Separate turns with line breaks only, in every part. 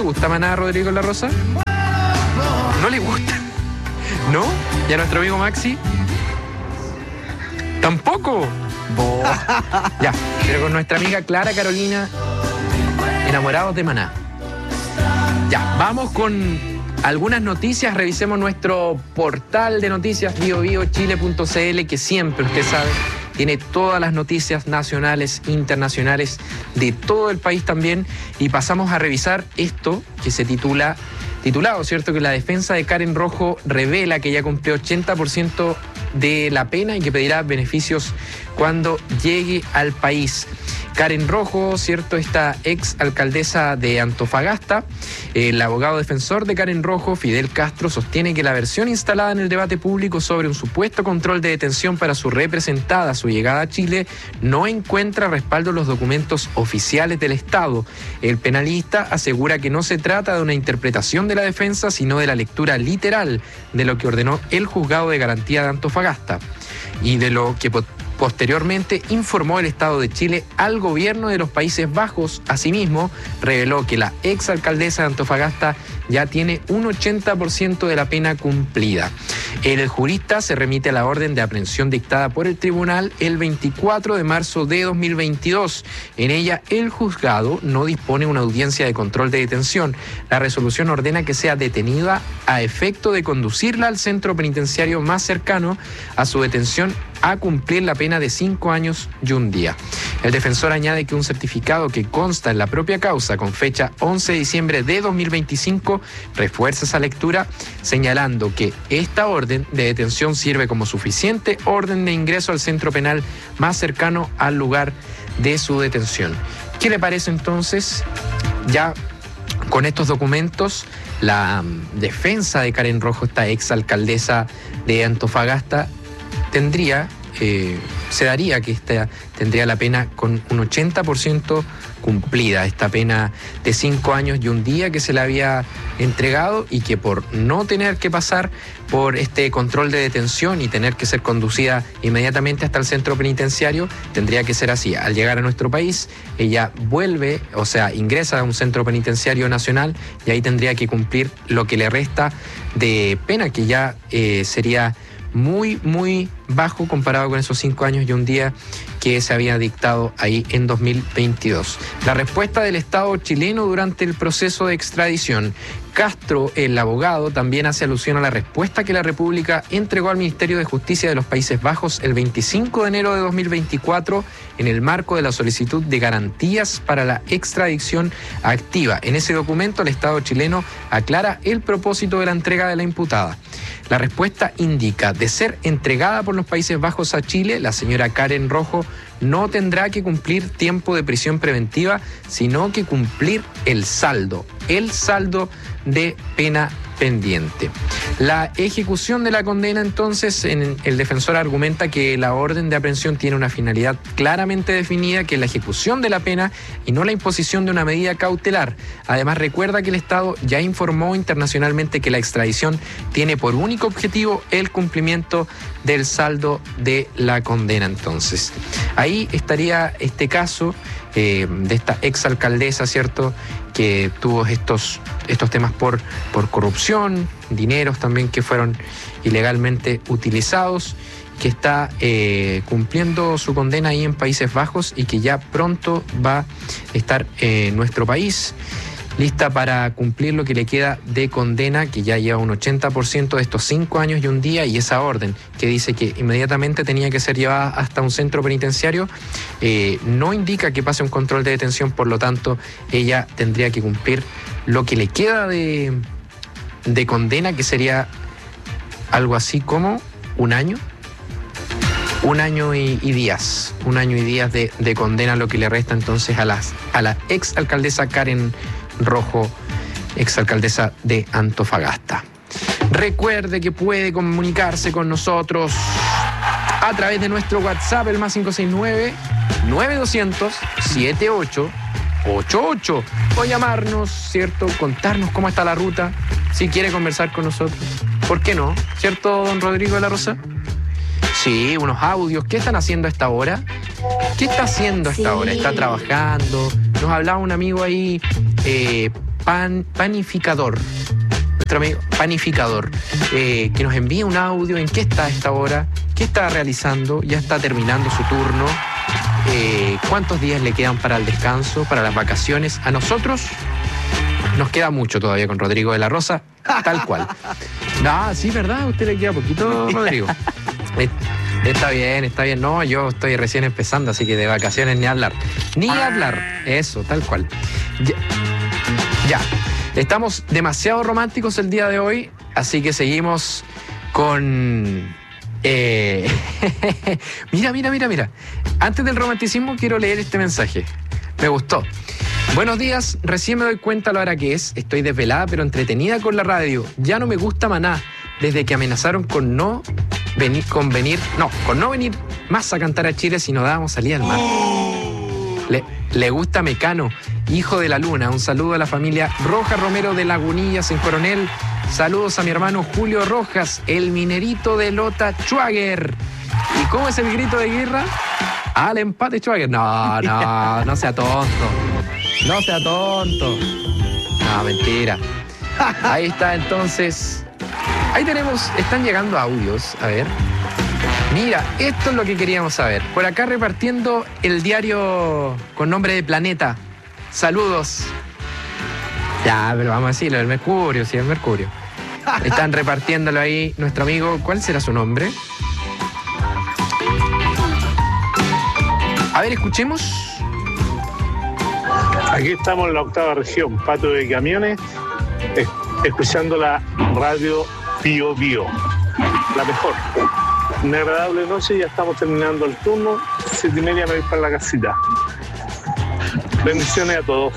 ¿Le gusta Maná a Rodrigo La Rosa? ¿No le gusta? ¿No? ¿Y a nuestro amigo Maxi? ¿Tampoco? Ya, pero con nuestra amiga Clara Carolina, enamorados de Maná. Ya, vamos con algunas noticias. Revisemos nuestro portal de noticias biobiochile.cl, que siempre, usted sabe, tiene todas las noticias nacionales, internacionales, de todo el país también. Y pasamos a revisar esto que se titulado, ¿cierto? Que la defensa de Karen Rojo revela que ya cumplió 80% de la pena y que pedirá beneficios cuando llegue al país. Karen Rojo, ¿cierto? Esta ex alcaldesa de Antofagasta, el abogado defensor de Karen Rojo, Fidel Castro, sostiene que la versión instalada en el debate público sobre un supuesto control de detención para su representada a su llegada a Chile no encuentra respaldo en los documentos oficiales del Estado. El penalista asegura que no se trata de una interpretación de la defensa, sino de la lectura literal de lo que ordenó el juzgado de garantía de Antofagasta y de lo que posteriormente informó el Estado de Chile al gobierno de los Países Bajos. Asimismo, reveló que la exalcaldesa de Antofagasta ya tiene un 80% de la pena cumplida. El jurista se remite a la orden de aprehensión dictada por el tribunal el 24 de marzo de 2022. En ella, el juzgado no dispone una audiencia de control de detención. La resolución ordena que sea detenida a efecto de conducirla al centro penitenciario más cercano a su detención a cumplir la pena de 5 años y 1 día. El defensor añade que un certificado que consta en la propia causa con fecha 11 de diciembre de 2025 refuerza esa lectura, señalando que esta orden de detención sirve como suficiente orden de ingreso al centro penal más cercano al lugar de su detención. ¿Qué le parece entonces? Ya con estos documentos, la defensa de Karen Rojo, esta exalcaldesa de Antofagasta, se daría que tendría la pena con un 80% cumplida, esta pena de 5 años y 1 día que se le había entregado y que por no tener que pasar por este control de detención y tener que ser conducida inmediatamente hasta el centro penitenciario, tendría que ser así. Al llegar a nuestro país, ella ingresa a un centro penitenciario nacional y ahí tendría que cumplir lo que le resta de pena, que ya sería muy, muy bajo comparado con esos 5 años y 1 día que se había dictado ahí en 2022. La respuesta del Estado chileno durante el proceso de extradición. Castro, el abogado, también hace alusión a la respuesta que la República entregó al Ministerio de Justicia de los Países Bajos el 25 de enero de 2024 en el marco de la solicitud de garantías para la extradición activa. En ese documento, el Estado chileno aclara el propósito de la entrega de la imputada. La respuesta indica: de ser entregada por los Países Bajos a Chile, la señora Karen Rojo no tendrá que cumplir tiempo de prisión preventiva, sino que cumplir el saldo de pena pendiente. La ejecución de la condena, entonces, el defensor argumenta que la orden de aprehensión tiene una finalidad claramente definida, que es la ejecución de la pena y no la imposición de una medida cautelar. Además, recuerda que el Estado ya informó internacionalmente que la extradición tiene por único objetivo el cumplimiento del saldo de la condena. Entonces, ahí estaría este caso de esta exalcaldesa, ¿cierto?, que tuvo estos temas por corrupción, dineros también que fueron ilegalmente utilizados, que está cumpliendo su condena ahí en Países Bajos y que ya pronto va a estar en nuestro país, lista para cumplir lo que le queda de condena, que ya lleva un 80% de estos 5 años y 1 día, y esa orden que dice que inmediatamente tenía que ser llevada hasta un centro penitenciario, no indica que pase un control de detención, por lo tanto ella tendría que cumplir lo que le queda de condena, que sería algo así como 1 año. 1 año y días. 1 año y días de condena, lo que le resta entonces a la exalcaldesa Karen Rojo, exalcaldesa de Antofagasta. Recuerde que puede comunicarse con nosotros a través de nuestro WhatsApp, el más 569-9200-7888. O llamarnos, ¿cierto? Contarnos cómo está la ruta, si quiere conversar con nosotros. ¿Por qué no? ¿Cierto, don Rodrigo de la Rosa? Sí, unos audios. ¿Qué están haciendo a esta hora? ¿Qué está haciendo a esta hora? ¿Está trabajando? Nos hablaba un amigo ahí Panificador. Nuestro amigo Panificador, que nos envía un audio. ¿En qué está a esta hora? ¿Qué está realizando? ¿Ya está terminando su turno? ¿Cuántos días le quedan para el descanso, para las vacaciones? A nosotros nos queda mucho todavía con Rodrigo de la Rosa, tal cual. Ah, sí, ¿verdad? A usted le queda poquito, Rodrigo. Está bien. No, yo estoy recién empezando, así que de vacaciones ni hablar. Ni hablar. Eso, tal cual. Ya. Estamos demasiado románticos el día de hoy, así que seguimos con... Mira. Antes del romanticismo quiero leer este mensaje. Me gustó. Buenos días, recién me doy cuenta a la hora que es. Estoy desvelada pero entretenida con la radio. Ya no me gusta Maná, desde que amenazaron con no venir más a cantar a Chile si no dábamos salida al mar. Le gusta Mecano, hijo de la luna. Un saludo a la familia Rojas Romero de Lagunillas en Coronel. Saludos a mi hermano Julio Rojas, el minerito de Lota Schwager. ¿Y cómo es el grito de guerra? Al empate Schwager. No sea tonto. No sea tonto. No, mentira. Ahí está, entonces. Ahí tenemos, están llegando audios. A ver. Mira, esto es lo que queríamos saber. Por acá repartiendo el diario con nombre de Planeta. Saludos. Ya, pero vamos a decirlo, el Mercurio, sí, el Mercurio. Están repartiéndolo ahí nuestro amigo. ¿Cuál será su nombre? A ver, escuchemos.
Aquí estamos en la 8ª región, Patio de Camiones, escuchando la radio Bio Bio, la mejor. Una agradable noche, ya estamos terminando el turno, 7:30 me voy para la casita. Bendiciones a todos.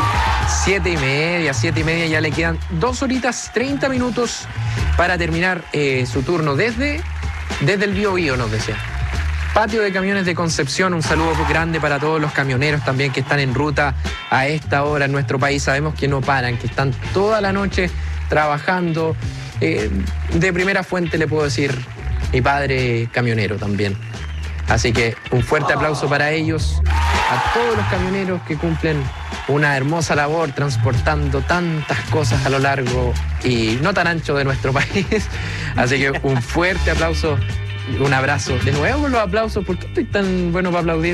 7:30, ya le quedan 2 horitas 30 minutos para terminar su turno desde el Bio Bio, nos decía. Patio de Camiones de Concepción, un saludo grande para todos los camioneros también que están en ruta a esta hora en nuestro país. Sabemos que no paran, que están toda la noche trabajando. De primera fuente le puedo decir, mi padre camionero también. Así que un fuerte aplauso para ellos, a todos los camioneros que cumplen una hermosa labor transportando tantas cosas a lo largo y no tan ancho de nuestro país. Así que un fuerte aplauso. Un abrazo. De nuevo con los aplausos. ¿Por qué estoy tan bueno para aplaudir?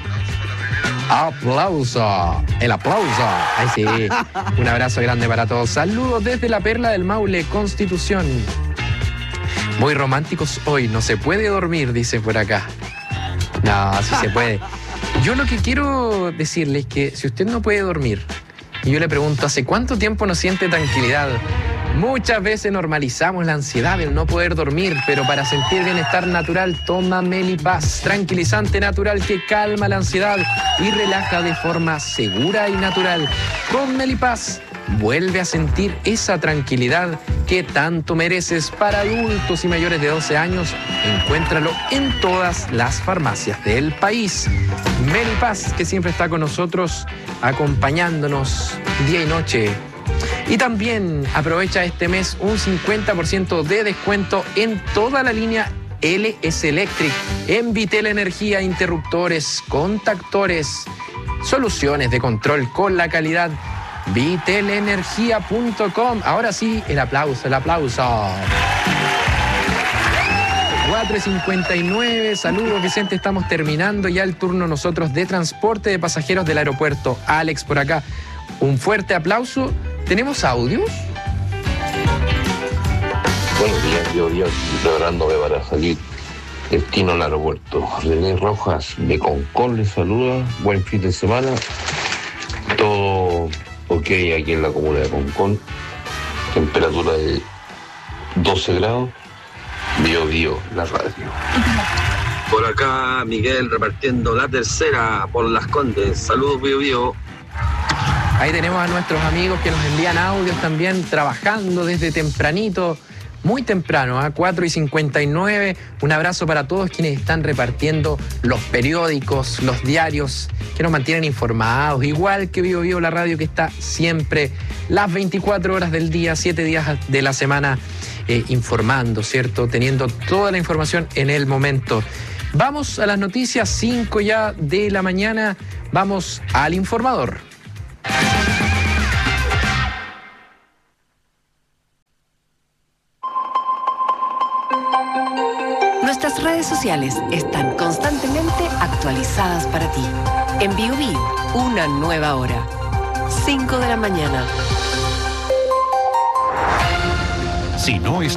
¡Aplauso! ¡El aplauso! ¡Ay, sí! Un abrazo grande para todos. Saludos desde la Perla del Maule, Constitución. Muy románticos hoy. No se puede dormir, dice por acá. No, sí se puede. Yo lo que quiero decirle es que si usted no puede dormir, y yo le pregunto, ¿hace cuánto tiempo no siente tranquilidad? Muchas veces normalizamos la ansiedad del no poder dormir, pero para sentir bienestar natural, toma Melipaz, tranquilizante natural que calma la ansiedad y relaja de forma segura y natural. Con Melipaz, vuelve a sentir esa tranquilidad que tanto mereces. Para adultos y mayores de 12 años, encuéntralo en todas las farmacias del país. Melipaz, que siempre está con nosotros, acompañándonos día y noche. Y también aprovecha este mes un 50% de descuento en toda la línea LS Electric, en Vitel Energía, interruptores, contactores, soluciones de control con la calidad. Vitelenergia.com. Ahora sí, el aplauso. 4:59, saludos Vicente, estamos terminando ya el turno nosotros de transporte de pasajeros del aeropuerto. Alex por acá, un fuerte aplauso. ¿Tenemos audios?
Buenos días, yo preparándome para salir destino al aeropuerto. René Rojas de Concón les saluda, buen fin de semana. Todo ok aquí en la comuna de Concón, temperatura de 12 grados, Bio Bio, la radio.
Por acá Miguel repartiendo la tercera por Las Condes, saludos Bio Bio.
Ahí tenemos a nuestros amigos que nos envían audios también, trabajando desde tempranito, muy temprano, a 4:59. Un abrazo para todos quienes están repartiendo los periódicos, los diarios, que nos mantienen informados, igual que Bio Bio, la radio que está siempre las 24 horas del día, 7 días de la semana, informando, ¿cierto? Teniendo toda la información en el momento. Vamos a las noticias, 5 ya de la mañana, vamos al informador.
Nuestras redes sociales están constantemente actualizadas para ti. En BioBio, una nueva hora. 5 de la mañana.
Si no es